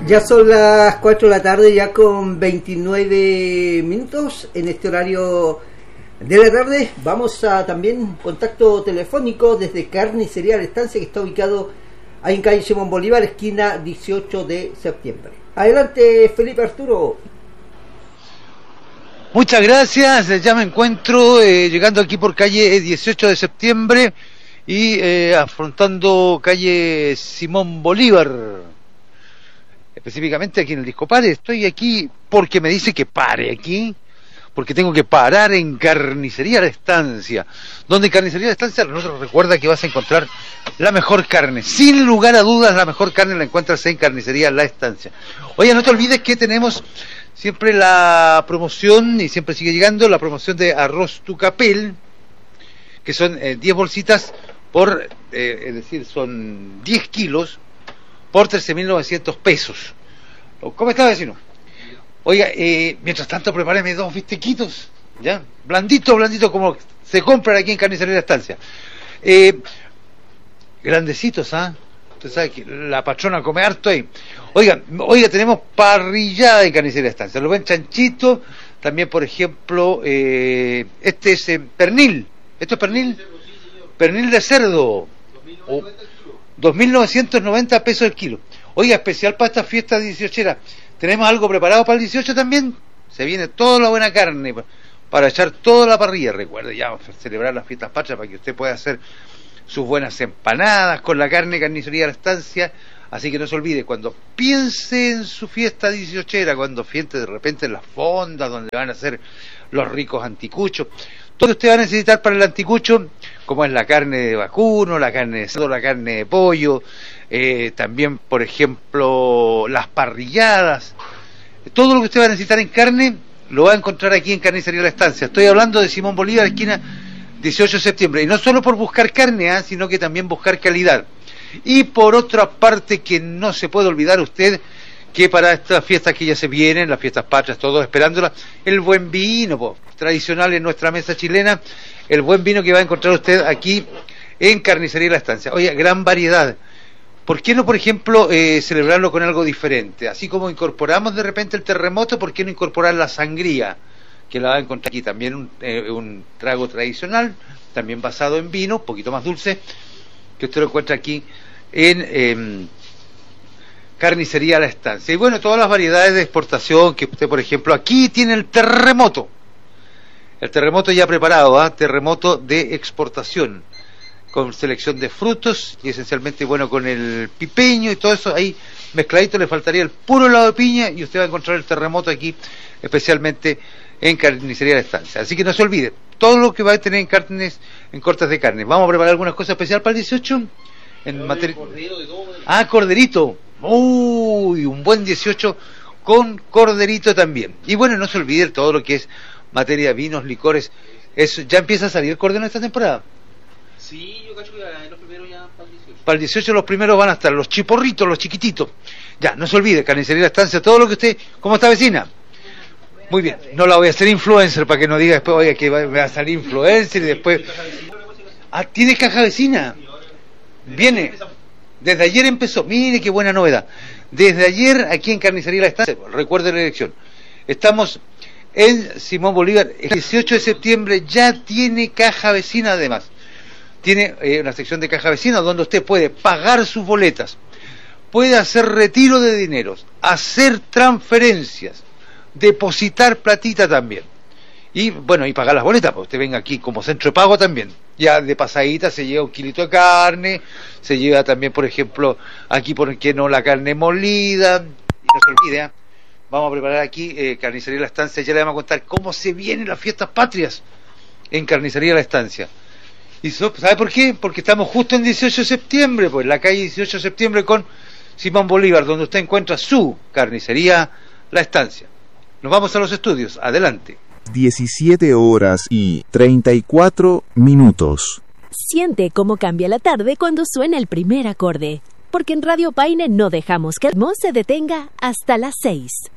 Ya son las 4 de la tarde, ya con 29 minutos en este horario de la tarde. Vamos a también contacto telefónico desde Carnicería La Estancia, que está ubicado ahí en calle Simón Bolívar, esquina 18 de septiembre. Adelante, Felipe Arturo. Muchas gracias, ya me encuentro llegando aquí por calle 18 de septiembre y afrontando calle Simón Bolívar. Específicamente aquí en el Disco Pare. Estoy aquí porque me dice que pare aquí, porque tengo que parar en Carnicería La Estancia, donde en Carnicería La Estancia nos recuerda que vas a encontrar la mejor carne. Sin lugar a dudas, la mejor carne la encuentras en Carnicería La Estancia. Oye, no te olvides que tenemos siempre la promoción, y siempre sigue llegando, la promoción de arroz tucapel, que son 10 bolsitas por, es decir, son 10 kilos, por 13.900 pesos. ¿Cómo está, vecino? Oiga, mientras tanto prepáreme 2 bistequitos, ¿ya? Blandito, como se compran aquí en Carnicería La Estancia. Grandecitos, ¿ah? Usted sabe que la patrona come harto ahí. Oiga, tenemos parrillada en Carnicería La Estancia. Lo ven chanchito, también, por ejemplo, este es pernil. ¿Esto es pernil? Pernil de cerdo. 2.990 pesos el kilo. Oiga, especial para esta fiesta 18era. ¿Tenemos algo preparado para el 18 también? Se viene toda la buena carne para echar toda la parrilla. Recuerde, ya vamos a celebrar las fiestas patrias para que usted pueda hacer sus buenas empanadas con la carne Carnicería La Estancia. Así que no se olvide, cuando piense en su fiesta 18era, cuando piense de repente en las fondas donde van a hacer los ricos anticuchos, todo lo que usted va a necesitar para el anticucho, como es la carne de vacuno, la carne de cerdo, la carne de pollo, también, por ejemplo, las parrilladas, todo lo que usted va a necesitar en carne lo va a encontrar aquí en Carnicería La Estancia. Estoy hablando de Simón Bolívar, esquina 18 de septiembre, y no solo por buscar carne, sino que también buscar calidad. Y por otra parte, que no se puede olvidar usted que para estas fiestas que ya se vienen, las fiestas patrias, todos esperándolas, el buen vino, tradicional en nuestra mesa chilena, el buen vino que va a encontrar usted aquí en Carnicería La Estancia. Oye, gran variedad. ¿Por qué no, por ejemplo, celebrarlo con algo diferente? Así como incorporamos de repente el terremoto, ¿por qué no incorporar la sangría? Que la va a encontrar aquí también, un trago tradicional, también basado en vino, un poquito más dulce, que usted lo encuentra aquí en Carnicería La Estancia. Y bueno, todas las variedades de exportación que usted, por ejemplo, aquí tiene el terremoto ya preparado, terremoto de exportación, con selección de frutos y esencialmente, bueno, con el pipeño y todo eso ahí mezcladito. Le faltaría el puro helado de piña y usted va a encontrar el terremoto aquí, especialmente en Carnicería La Estancia. Así que no se olvide, todo lo que va a tener en carnes, en cortes de carne. Vamos a preparar algunas cosas especial para el 18 en materia. Corderito. Uy, un buen 18 con corderito también. Y bueno, no se olvide todo lo que es materia de vinos, licores. Eso, ¿ya empieza a salir el cordero en esta temporada? Sí, yo cacho que los primeros ya para el 18. Para el 18 los primeros van a estar los chiporritos, los chiquititos. Ya, no se olvide, Carnicería La Estancia, todo lo que usted... ¿Cómo está, vecina? Muy bien, no la voy a hacer influencer para que no diga después, oye, que me va a salir influencer y después... ¿Tiene caja vecina? Viene... Desde ayer empezó, mire qué buena novedad. Desde ayer aquí en Carnicería La Estancia, recuerde la elección. Estamos en Simón Bolívar, el 18 de septiembre ya tiene caja vecina además. Tiene una sección de caja vecina donde usted puede pagar sus boletas, puede hacer retiro de dineros, hacer transferencias, depositar platita también. Y bueno, y pagar las boletas, pues usted venga aquí como centro de pago también. Ya de pasadita se lleva un kilito de carne, se lleva también, por ejemplo, aquí, ¿por qué no?, la carne molida. Y no se olvide, vamos a preparar aquí Carnicería La Estancia. Ya le vamos a contar cómo se vienen las fiestas patrias en Carnicería La Estancia. ¿Y sabe por qué? Porque estamos justo en 18 de septiembre, pues la calle 18 de septiembre con Simón Bolívar, donde usted encuentra su Carnicería La Estancia. Nos vamos a los estudios, adelante. 17:34. Siente cómo cambia la tarde cuando suena el primer acorde, porque en Radio Paine no dejamos que el ritmo se detenga hasta las 6.